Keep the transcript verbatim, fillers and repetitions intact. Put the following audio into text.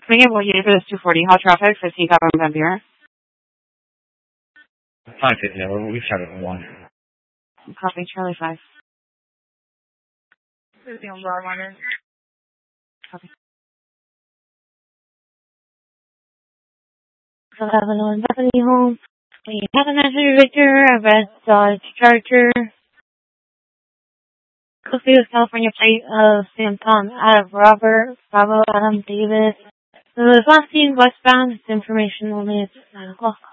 Can we get what you for this two forty hot traffic, fifteen Cabo Van Buren? five fifty, yeah, we've started at one. Copy, Charlie five. fifty on bar one. Copy. eleven on Bethany home. We have a Messenger Victor, a red Dodge Charger. Coast California plate of Sam Tom out of Robert, Bravo, Adam, Davis. So the last team westbound, information only at nine o'clock.